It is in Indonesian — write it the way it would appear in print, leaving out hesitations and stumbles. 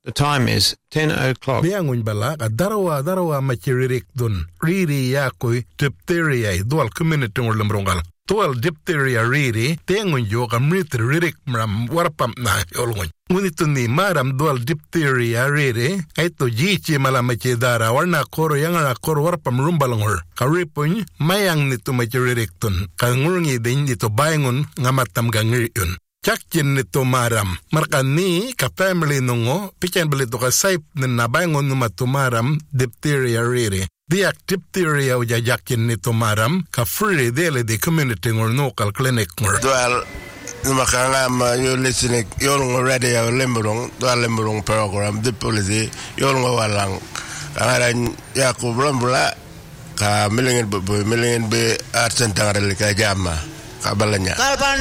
The time is 10 o'clock. Biangun bala ka darawa machiririk dun. Riri yakoy diphtheria dual community ngol lemrongal. Dual diphtheria riri tengun yo kamrit ririk mram warpam na yolngon. Ngunito ni maram dual diphtheria riri kaito jichi malamachi dara warna koro yangara koro warpam rumbalangor. Karipun mayang nito machiririk dun. Kangurungi din dito bayangun ngamatam gangir yun. Chakkin nito maram. Markan ni ka family nungo, pichen balito ka saip na nabangon numatumaram diphtheria riri. Diak diphtheria uja jakin nito maram, ka free dele di community ngor local clinic ngor. Dual, numakangam you listening, yung radio limburong, dual limburong program, di policy, yung walang. Kangaran Yakub Rambula, ka milingin be arts and tangarali ka jama, kabalanya.